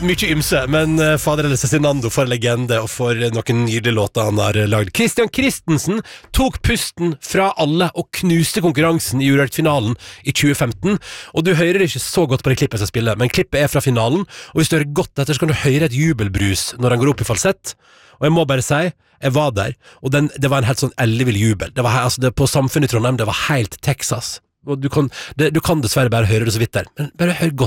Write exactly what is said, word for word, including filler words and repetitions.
mye ymse, men uh, fader eller Cezinando for legende og for noen nydelige låter han har lagd. Christian Christensen tok pusten fra alle og knuste konkurransen i Urørt-finalen i tjue femten, og du hører ikke så godt på det klippet som spiller, men klippet er fra finalen, og hvis du hører godt etter, så kan du høre et jubelbrus når han går opp i falsett, og jeg må bare si, jeg var der, og den, det var en helt sånn ellevill jubel. Det var, altså, det, på Samfunnet i Trondheim, det var helt Texas. Og du kan, det, du kan dessverre bare høre det så vidt der, men bare hør godt